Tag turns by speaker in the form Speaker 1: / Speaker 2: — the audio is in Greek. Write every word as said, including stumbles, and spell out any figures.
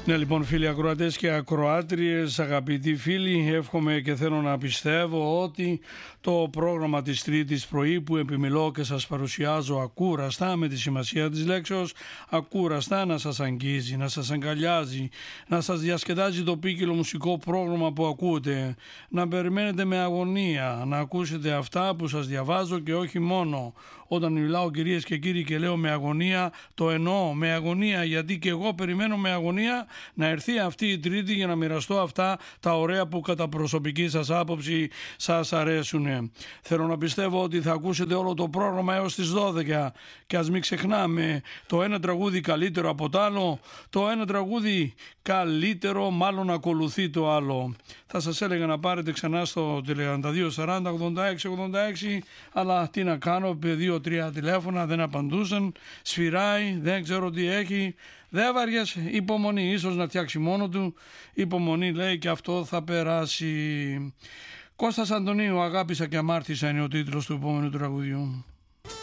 Speaker 1: Ναι, λοιπόν, φίλοι ακροατές και ακροάτριες, αγαπητοί φίλοι, εύχομαι και θέλω να πιστεύω ότι το πρόγραμμα της Τρίτης πρωί που επιμιλώ και σας παρουσιάζω ακούραστα, με τη σημασία της λέξεως ακούραστα, να σας αγγίζει, να σας αγκαλιάζει, να σας διασκεδάζει το ποικίλο μουσικό πρόγραμμα που ακούτε, να περιμένετε με αγωνία, να ακούσετε αυτά που σας διαβάζω και όχι μόνο. Όταν μιλάω, κυρίες και κύριοι, και λέω με αγωνία, το εννοώ με αγωνία, γιατί και εγώ περιμένω με αγωνία να έρθει αυτή η Τρίτη για να μοιραστώ αυτά τα ωραία που κατά προσωπική σας άποψη σας αρέσουν. Θέλω να πιστεύω ότι θα ακούσετε όλο το πρόγραμμα έως τις δώδεκα και ας μην ξεχνάμε, το ένα τραγούδι καλύτερο από το άλλο, το ένα τραγούδι καλύτερο μάλλον ακολουθεί το άλλο. Θα σας έλεγα να πάρετε ξανά στο τριάντα δύο σαράντα ογδόντα έξι ογδόντα έξι, αλλά τι να κάνω, δύο τρία τηλέφωνα δεν απαντούσαν, σφυράει, δεν ξέρω τι έχει. Δεν βαριές, υπομονή, ίσως να φτιάξει μόνο του, υπομονή λέει, και αυτό θα περάσει. Κώστας Αντωνίου, αγάπησα και αμάρτησα είναι ο τίτλος του επόμενου τραγουδιού.